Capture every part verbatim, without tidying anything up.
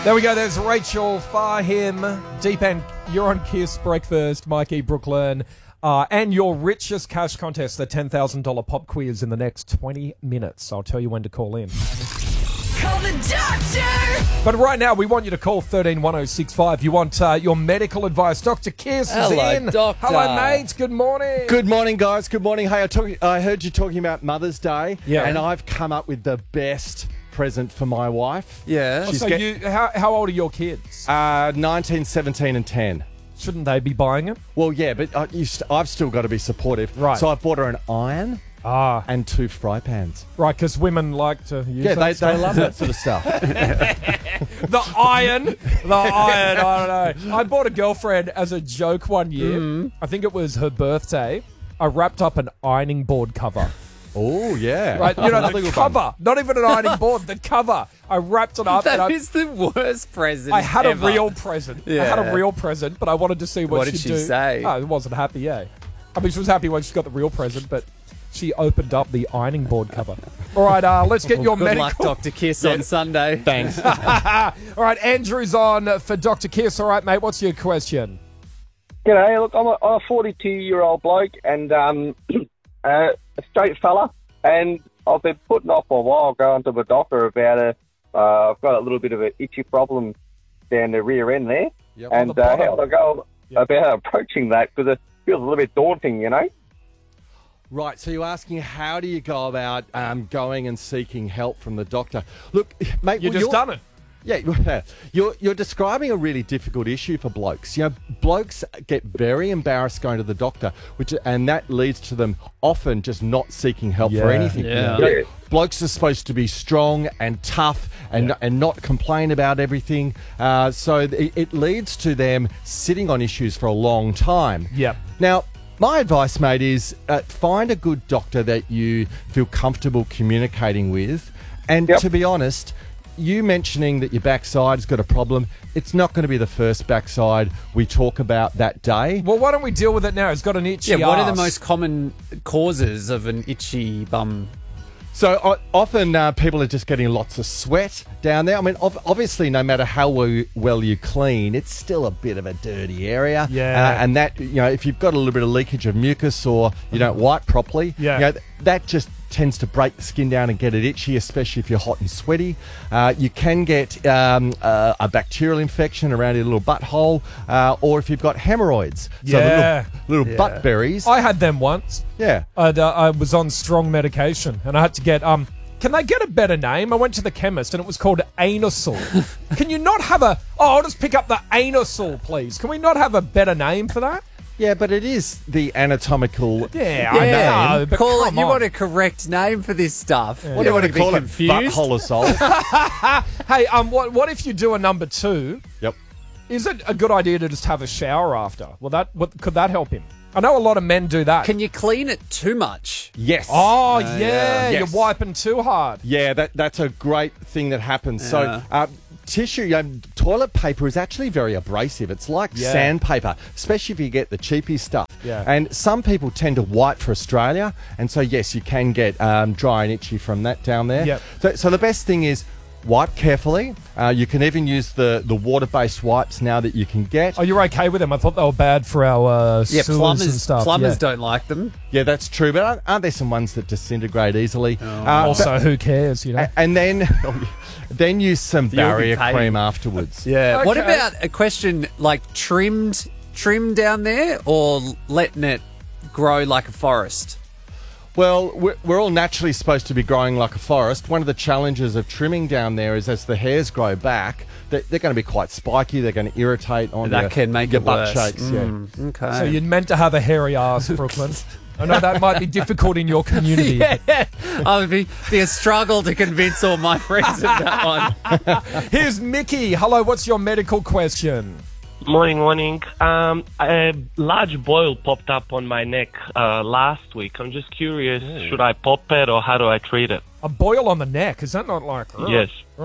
There we go. There's Rachel Fahim, Deep End. You're on Kiss Breakfast, Mikey, Brooklyn, uh, and your richest cash contest, the ten thousand dollars pop quiz in the next twenty minutes. I'll tell you when to call in. Call the doctor! But right now, we want you to call one three one oh six five. You want uh, your medical advice. Doctor Kiss Hello, is in. doctor. Hello, mates. Good morning. Good morning, guys. Good morning. Hey, I, talk, I heard you talking about Mother's Day, Yeah. and I've come up with the best present for my wife. Yeah. She's So get- you, how, how old are your kids? Uh, nineteen, seventeen and ten. Shouldn't they be buying it? Well, yeah, but uh, you st- I've still got to be supportive. Right. So I've bought her an iron Ah, and two fry pans. right, because women like to use Yeah, that they, stuff. they love that sort of stuff. The iron. The iron. I don't know. I bought a girlfriend as a joke one year. Mm. I think it was her birthday. I wrapped up an ironing board cover. Oh, yeah. Right, you know, Another the good one. cover. Not even an ironing board, the cover. I wrapped it up. and That I, is the worst present I had ever. a real present. I Yeah. had a real present, but I wanted to see what, What she'd did she do. say? Oh, I wasn't happy, yeah. I mean, she was happy when she got the real present, but she opened up the ironing board cover. All right, uh, let's get Well, your good medical... luck, Doctor Kiss, on Sunday. Thanks. All right, Andrew's on for Doctor Kiss. All right, mate, what's your question? G'day, look, I'm a, I'm a forty-two-year-old bloke and um, uh, a straight fella, and I've been putting off for a while going to the doctor about a, uh, I've got a little bit of an itchy problem down the rear end there, Yep. and On the uh, bottom. how do I go Yep. about approaching that, because it feels a little bit daunting, you know? Right, so you're asking how do you go about um, going and seeking help from the doctor? Look, mate, You well, just you're- done it. Yeah, you're you're describing a really difficult issue for blokes. You know, blokes get very embarrassed going to the doctor, which and that leads to them often just not seeking help for Yeah, anything. yeah. You know, Yeah. blokes are supposed to be strong and tough and and not complain about everything. Uh, so it, it leads to them sitting on issues for a long time. Yep. Now, my advice, mate, is uh, find a good doctor that you feel comfortable communicating with. And Yep. to be honest, you mentioning that your backside's got a problem, it's not going to be the first backside we talk about that day. Well, why don't we deal with it now? It's got an itchy Yeah, what are the arse. most common causes of an itchy bum? So uh, often uh, people are just getting lots of sweat down there. I mean, ov- obviously, no matter how well, well you clean, it's still a bit of a dirty area. Yeah. Uh, and that, you know, if you've got a little bit of leakage of mucus or you don't wipe properly, Yeah. you know, th- that just tends to break the skin down and get it itchy, especially if you're hot and sweaty. Uh, you can get um, uh, a bacterial infection around your little butthole, uh, or if you've got hemorrhoids. So Yeah. the little, little butt berries. I had them once. yeah. I'd, uh, I was on strong medication, and I had to get... um. Can they get a better name? I went to the chemist, and it was called Anusol. Can you not have a... Oh, I'll just pick up the Anusol, please. Can we not have a better name for that? Yeah, but it is the anatomical. Yeah, I Yeah, know, but call it. come You on. want a correct name for this stuff? What do you What want do to you be call it? confused? Buttholeosol. Hey, um, what what if you do a number two? Yep. Is it a good idea to just have a shower after? Well, that what, could that help him? I know a lot of men do that. Can you clean it too much? Yes. oh, yeah. yeah, Yes. you're wiping too hard. Yeah, that that's a great thing that happens. Yeah. So, uh, tissue, um, toilet paper is actually very abrasive. It's like Yeah. sandpaper, especially if you get the cheapy stuff. Yeah. And some people tend to wipe for Australia, and so yes, you can get um, dry and itchy from that down there. Yep. So, so the best thing is wipe carefully. Uh, you can even use the, the water-based wipes now that you can get. Oh, you're okay with them? I thought they were bad for our uh, Yeah, sewers and plumbers. stuff. Plumbers yeah. don't like them. Yeah, that's true. But aren't, aren't there some ones that disintegrate easily? Uh, Also, who cares? You know. A- And then, then use some You'll be barrier paying. cream afterwards. Yeah. What Okay. about a question like trimmed, trimmed down there, or letting it grow like a forest? Well, we're, we're all naturally supposed to be growing like a forest. One of the challenges of trimming down there is as the hairs grow back, they're, they're going to be quite spiky. They're going to irritate on That your, can make your it butt worse. shakes. Yeah. Mm, okay. So you're meant to have a hairy ass, Brooklyn. I know that might be difficult in your community. yeah, I would be be a struggle to convince all my friends of that one. Here's Mickey. Hello, what's your medical question? Morning, morning. Um, a large boil popped up on my neck uh, last week. I'm just curious, should I pop it or how do I treat it? A boil on the neck. Is that not like... ugh? Yes. Oh.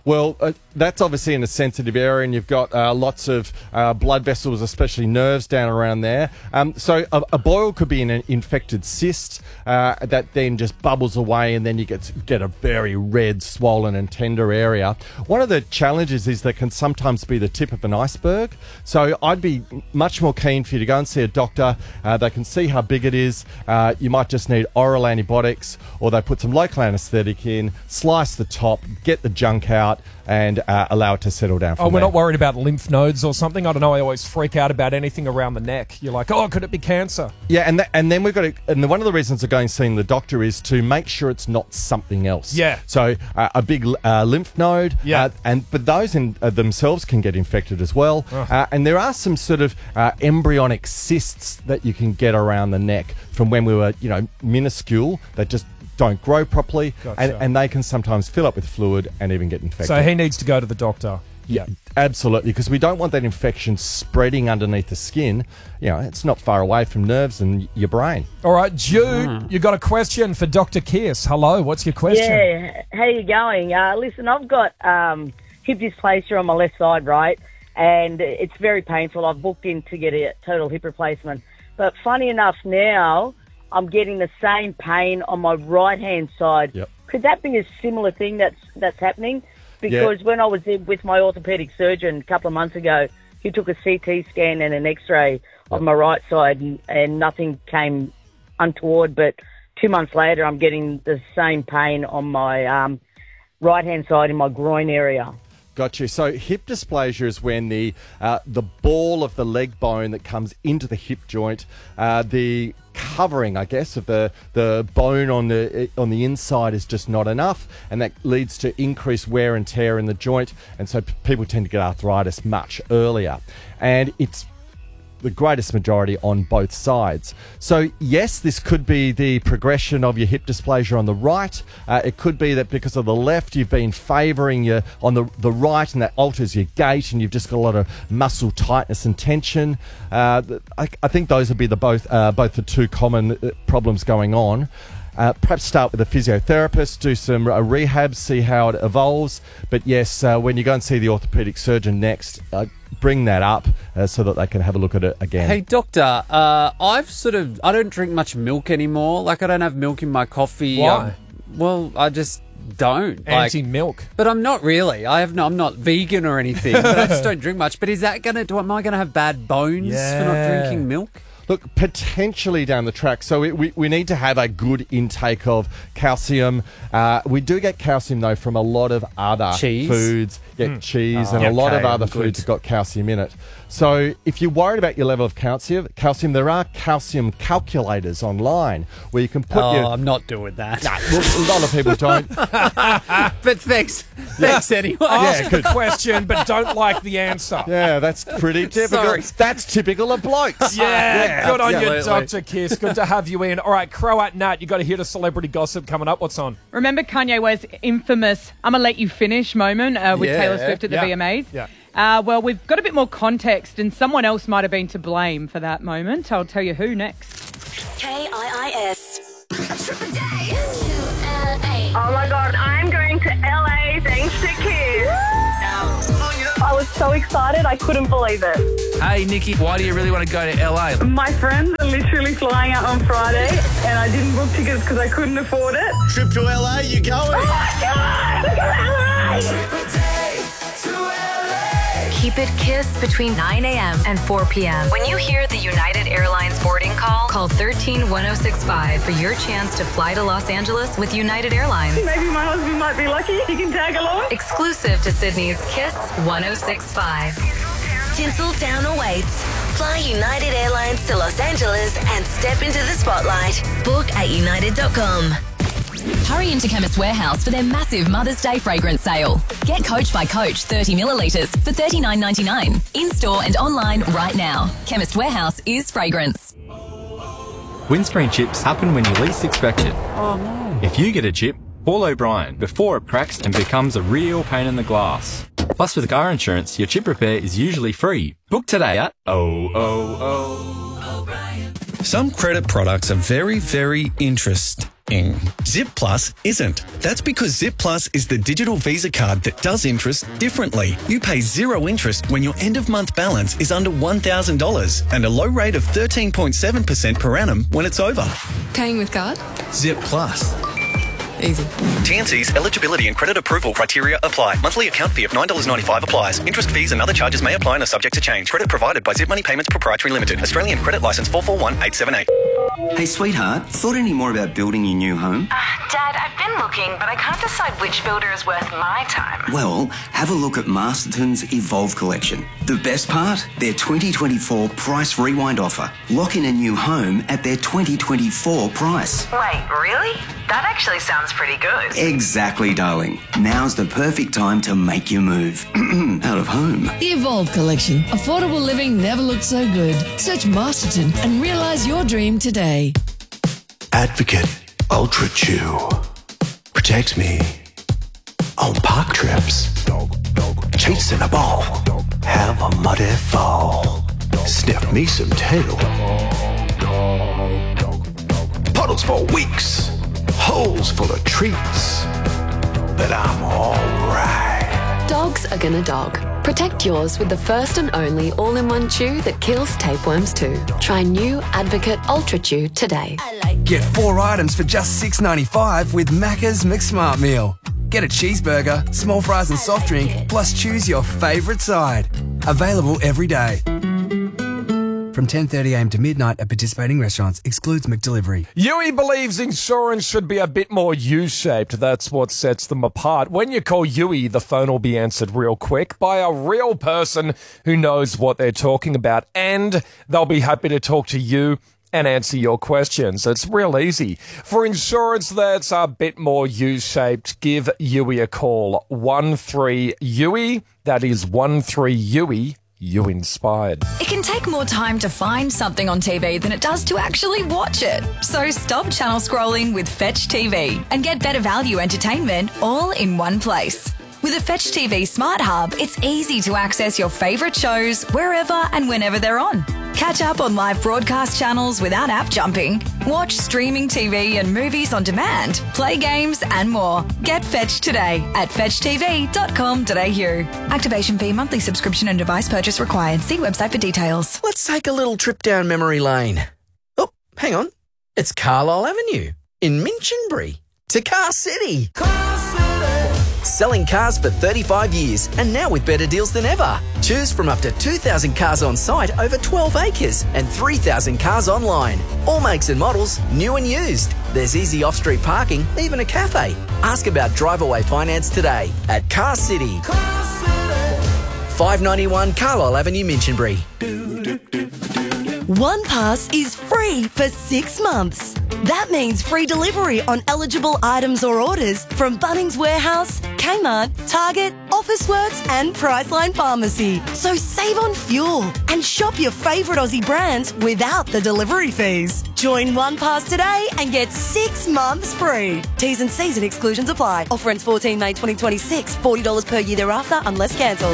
Well, uh, that's obviously in a sensitive area, and you've got uh, lots of uh, blood vessels, especially nerves down around there. Um, so a, a boil could be an infected cyst uh, that then just bubbles away, and then you get get a very red, swollen, and tender area. One of the challenges is that can sometimes be the tip of an iceberg. So I'd be much more keen for you to go and see a doctor. Uh, they can see how big it is. Uh, you might just need oral antibiotics, or they put some local anaesthetic in, slice the top, get the junk out, and uh, allow it to settle down from Oh, we're there. not worried about lymph nodes or something? I don't know. I always freak out about anything around the neck. You're like, oh, could it be cancer? Yeah, and th- and then we've got to, and one of the reasons of going seeing the doctor is to make sure it's not something else. Yeah. So uh, a big uh, lymph node. Yeah. Uh, and but those in uh, themselves can get infected as well. Uh, and there are some sort of uh, embryonic cysts that you can get around the neck from when we were, you know, minuscule. That just don't grow properly, Gotcha. and, and they can sometimes fill up with fluid and even get infected. So he needs to go to the doctor. Yeah. Absolutely, because we don't want that infection spreading underneath the skin. You know, it's not far away from nerves and your brain. All right, Jude, you got a question for Doctor Kiss. Hello, what's your question? Yeah, how you going? Uh, listen, I've got um, hip dysplasia on my left side, right? And it's very painful. I've booked in to get a total hip replacement. But funny enough now, I'm getting the same pain on my right-hand side. Yep. Could that be a similar thing that's that's happening? Because Yeah. when I was in with my orthopaedic surgeon a couple of months ago, he took a C T scan and an X-ray of my right side, and, and nothing came untoward. But two months later, I'm getting the same pain on my um, right-hand side in my groin area. Got you. So hip dysplasia is when the uh, the ball of the leg bone that comes into the hip joint, uh, the covering, I guess, of the, the bone on the on the inside is just not enough, and that leads to increased wear and tear in the joint, and so p- people tend to get arthritis much earlier, and it's the greatest majority on both sides. So yes, this could be the progression of your hip dysplasia on the right. Uh, it could be that because of the left, you've been favouring your on the the right, and that alters your gait, and you've just got a lot of muscle tightness and tension. Uh, I, I think those would be the both uh, both the two common uh, problems going on. Uh, perhaps start with a physiotherapist, do some uh, rehab, see how it evolves. But yes, uh, when you go and see the orthopaedic surgeon next, uh, bring that up uh, so that they can have a look at it again. Hey, doctor, uh, I've sort of, I don't drink much milk anymore. Like, I don't have milk in my coffee. Why? Um, well, I just don't. Like, Anti-milk. but I'm not really. I have no, I'm not vegan or anything, but I just don't drink much. But is that going to, do? Am I going to have bad bones for not Yeah. drinking milk? Look, potentially down the track. So we, we, we need to have a good intake of calcium. Uh, we do get calcium, though, from a lot of other Cheese? foods. Get cheese and Yeah, a lot of okay, other good. foods have got calcium in it. So if you're worried about your level of calcium, calcium, there are calcium calculators online where you can put Oh, your... I'm not doing that. Nah, well, a lot of people don't. But thanks. Thanks anyway. Ask Yeah, the question, but don't like the answer. Yeah, that's pretty typical. Sorry. That's typical of blokes. Yeah, good on you, absolutely. Doctor Kiss. Good to have you in. All right, Croat Nat, you got to hear the celebrity gossip coming up. What's on? Remember Kanye West's infamous "I'm gonna let you finish" moment uh, with Yeah, Taylor Swift at the yeah, V M As? yeah. Uh, well, we've got a bit more context, and someone else might have been to blame for that moment. I'll tell you who next. K I I S. Oh my god, I'm going to L A thanks to Kiss. I was so excited, I couldn't believe it. Hey, Nikki, why do you really want to go to L A? My friends are literally flying out on Friday, and I didn't book tickets because I couldn't afford it. Trip to L A, you going? Oh my god, look at L A! Keep it Kiss between nine a.m. and four p.m. When you hear the United Airlines boarding call, call one three one oh six five for your chance to fly to Los Angeles with United Airlines. Maybe my husband might be lucky. He can tag along. Exclusive to Sydney's Kiss one oh six point five. Tinseltown awaits. Fly United Airlines to Los Angeles and step into the spotlight. Book at united dot com. Hurry into Chemist Warehouse for their massive Mother's Day fragrance sale. Get Coach by Coach thirty millilitres for thirty-nine ninety-nine. In-store and online right now. Chemist Warehouse is fragrance. Windscreen chips happen when you least expect it. Oh, no. If you get a chip, call O'Brien before it cracks and becomes a real pain in the glass. Plus, with car insurance, your chip repair is usually free. Book today at oh oh oh. Some credit products are very, very interesting. Zip Plus isn't. That's because Zip Plus is the digital Visa card that does interest differently. You pay zero interest when your end-of-month balance is under one thousand dollars and a low rate of thirteen point seven percent per annum when it's over. Paying with card? Zip Plus. Easy. T N Cs, eligibility and credit approval criteria apply. Monthly account fee of nine dollars ninety-five applies. Interest fees and other charges may apply and are subject to change. Credit provided by Zip Money Payments Proprietary Limited. Australian Credit Licence four four one eight seven eight. Hey, sweetheart, thought any more about building your new home? Uh, Dad, I've been looking, but I can't decide which builder is worth my time. Well, have a look at Masterton's Evolve collection. The best part? Their twenty twenty-four price rewind offer. Lock in a new home at their twenty twenty-four price. Wait, really? That actually sounds pretty good. Exactly, darling. Now's the perfect time to make your move. Out of home. The Evolve collection. Affordable living never looked so good. Search Masterton and realise your dream today. Advocate Ultra Chew protects me on park trips. Chasing a ball, have a muddy fall. Sniff me some tail. Puddles for weeks. Holes full of treats, but I'm alright. Dogs are gonna dog. Protect yours with the first and only all-in-one chew that kills tapeworms too. Try new Advocate Ultra Chew today. Get four items for just six dollars ninety-five with Macca's McSmart Meal. Get a cheeseburger, small fries and soft drink, plus choose your favourite side. Available every day. From ten thirty a m to midnight at participating restaurants. Excludes McDelivery. Yui believes insurance should be a bit more U-shaped. That's what sets them apart. When you call Yui, the phone will be answered real quick by a real person who knows what they're talking about, and they'll be happy to talk to you and answer your questions. It's real easy. For insurance that's a bit more U-shaped, give Yui a call. one three Yui. That is one three Yui. You inspired. It can take more time to find something on T V than it does to actually watch it. So stop channel scrolling with Fetch T V and get better value entertainment all in one place. With a Fetch T V Smart Hub, it's easy to access your favourite shows wherever and whenever they're on. Catch up on live broadcast channels without app jumping. Watch streaming T V and movies on demand. Play games and more. Get Fetch today at fetch t v dot com dot a u. Activation fee, monthly subscription and device purchase required. See website for details. Let's take a little trip down memory lane. Oh, hang on. It's Carlisle Avenue in Minchinbury to Car City. Car City. Selling cars for thirty-five years and now with better deals than ever. Choose from up to two thousand cars on site over twelve acres and three thousand cars online. All makes and models, new and used. There's easy off-street parking, even a cafe. Ask about drive-away finance today at Car City. Car City. five ninety-one Carlisle Avenue, Minchinbury. One Pass is free for six months. That means free delivery on eligible items or orders from Bunnings Warehouse, Kmart, Target, Officeworks and Priceline Pharmacy. So save on fuel and shop your favourite Aussie brands without the delivery fees. Join One Pass today and get six months free. T's and C's and exclusions apply. Offer ends fourteen May twenty twenty-six. forty dollars per year thereafter unless cancelled.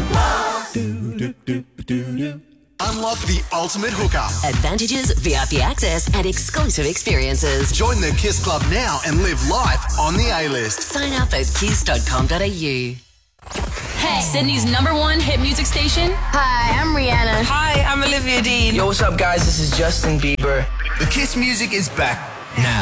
Unlock the ultimate hookup. Advantages, V I P access, and exclusive experiences. Join the Kiss Club now and live life on the A-list. Sign up at kiss dot com dot a u. Hey, Sydney's number one hit music station. Hi, I'm Rihanna. Hi, I'm Olivia Dean. Yo, what's up, guys? This is Justin Bieber. The Kiss music is back. Now.